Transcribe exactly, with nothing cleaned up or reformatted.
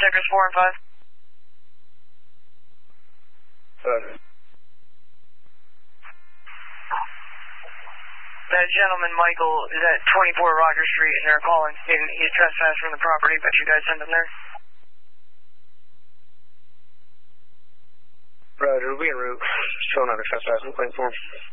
sectors four and five. Roger. That gentleman, Michael, is at twenty-four Rogers Street, and they're calling, and he's trespassed from the property, but you guys sent him there? Roger, we'll be en route. Showing under trespassing, claim form.